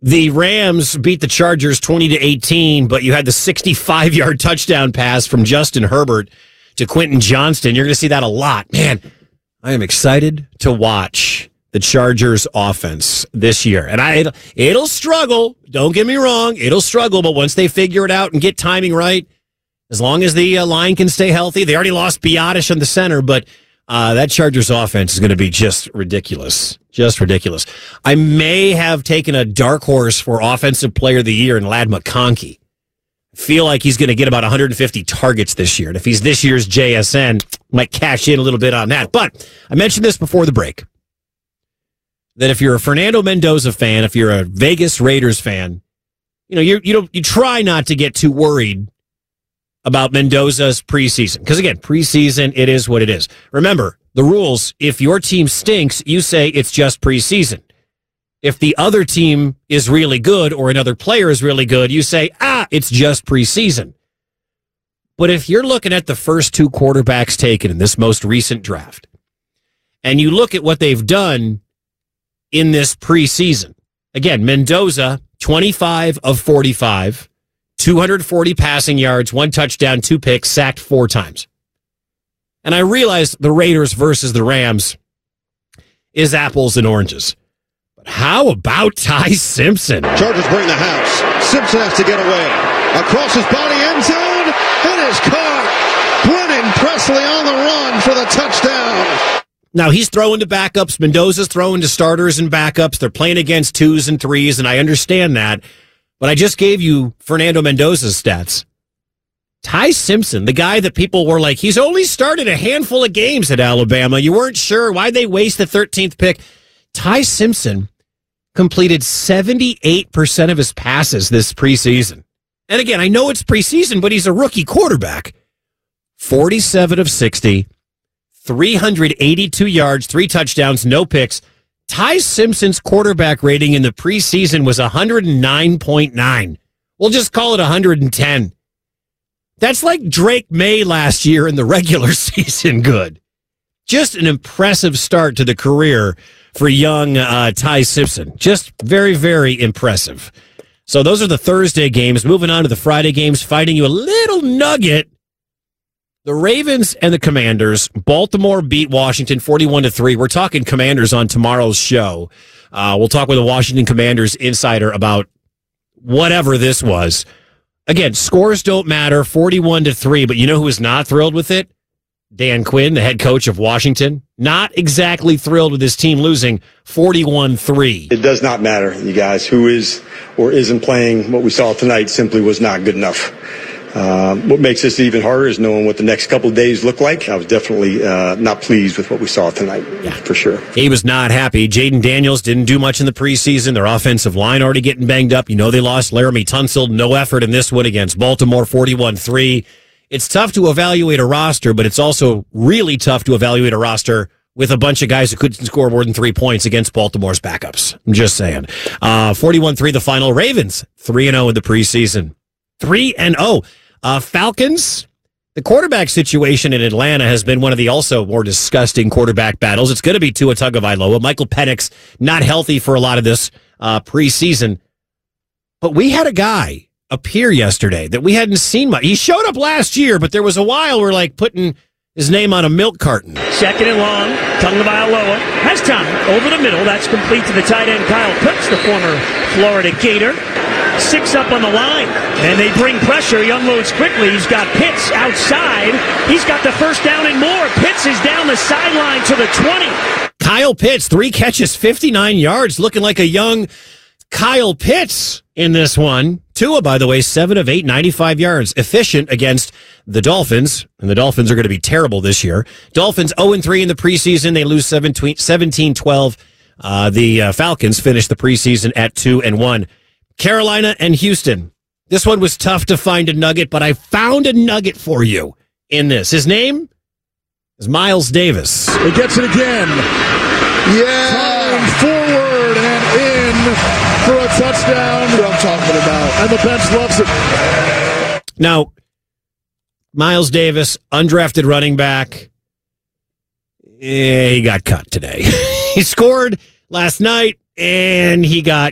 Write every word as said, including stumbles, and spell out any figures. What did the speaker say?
The Rams beat the Chargers twenty to eighteen, but you had the sixty-five-yard touchdown pass from Justin Herbert to Quentin Johnston. You're going to see that a lot. Man, I am excited to watch the Chargers offense this year. And I it'll, it'll struggle. Don't get me wrong. It'll struggle, but once they figure it out and get timing right, as long as the uh, line can stay healthy, they already lost Biotish in the center, but uh, that Chargers offense is going to be just ridiculous. Just ridiculous. I may have taken a dark horse for Offensive Player of the Year in Ladd McConkey. I feel like he's going to get about one hundred fifty targets this year. And if he's this year's J S N, might cash in a little bit on that. But I mentioned this before the break, that if you're a Fernando Mendoza fan, if you're a Vegas Raiders fan, you know, you you don't you try not to get too worried about Mendoza's preseason. Because again, preseason, it is what it is. Remember, the rules, if your team stinks, you say it's just preseason. If the other team is really good or another player is really good, you say, ah, it's just preseason. But if you're looking at the first two quarterbacks taken in this most recent draft, and you look at what they've done in this preseason, again, Mendoza, twenty-five of forty-five, two hundred forty passing yards, one touchdown, two picks, sacked four times. And I realize the Raiders versus the Rams is apples and oranges. But how about Ty Simpson? Chargers bring the house. Simpson has to get away. Across his body, end zone. It is caught. Brennan Presley on the run for the touchdown. Now, he's throwing to backups. Mendoza's throwing to starters and backups. They're playing against twos and threes, and I understand that. But I just gave you Fernando Mendoza's stats. Ty Simpson, the guy that people were like, he's only started a handful of games at Alabama. You weren't sure. Why'd they waste the thirteenth pick? Ty Simpson completed seventy-eight percent of his passes this preseason. And again, I know it's preseason, but he's a rookie quarterback. forty-seven of sixty, three hundred eighty-two yards, three touchdowns, no picks. Ty Simpson's quarterback rating in the preseason was one hundred nine point nine. We'll just call it one hundred ten. That's like Drake May last year in the regular season good. Just an impressive start to the career for young uh, Ty Simpson. Just very, very impressive. So those are the Thursday games. Moving on to the Friday games, fighting you a little nugget. The Ravens and the Commanders. Baltimore beat Washington forty-one to three. We're talking Commanders on tomorrow's show. Uh, we'll talk with a Washington Commanders insider about whatever this was. Again, scores don't matter, forty-one to three, but you know who is not thrilled with it? Dan Quinn, the head coach of Washington. Not exactly thrilled with his team losing forty-one three. It does not matter, you guys. Who is or isn't playing, what we saw tonight simply was not good enough. Uh, what makes this even harder is knowing what the next couple of days look like. I was definitely uh, not pleased with what we saw tonight, yeah. for sure. He was not happy. Jaden Daniels didn't do much in the preseason. Their offensive line already getting banged up. You know they lost Laramie Tunsil. No effort in this one against Baltimore, forty-one three. It's tough to evaluate a roster, but it's also really tough to evaluate a roster with a bunch of guys who couldn't score more than three points against Baltimore's backups. I'm just saying. Uh, forty-one three the final. Ravens, three and oh in the preseason. three and oh. Uh, Falcons, the quarterback situation in Atlanta has been one of the also more disgusting quarterback battles. It's going to be Tua Tagovailoa. Michael Penix, not healthy for a lot of this uh, preseason. But we had a guy appear yesterday that we hadn't seen much. He showed up last year, but there was a while we're like putting his name on a milk carton. Second and long, Tagovailoa has time over the middle. That's complete to the tight end, Kyle Pitts, the former Florida Gator. Six up on the line, and they bring pressure. He unloads quickly. He's got Pitts outside. He's got the first down and more. Pitts is down the sideline to the twenty. Kyle Pitts, three catches, fifty-nine yards, looking like a young Kyle Pitts in this one. Tua, by the way, seven of eight, ninety-five yards. Efficient against the Dolphins, and the Dolphins are going to be terrible this year. Dolphins oh and three in the preseason. They lose seventeen twelve. Uh, the uh, Falcons finished the preseason at two and one. Carolina and Houston. This one was tough to find a nugget, but I found a nugget for you in this. His name is Miles Davis. He gets it again. Yeah. Time forward and in for a touchdown. What I'm talking about. And the bench loves it. Now, Miles Davis, undrafted running back. Yeah, he got cut today. He scored last night, and he got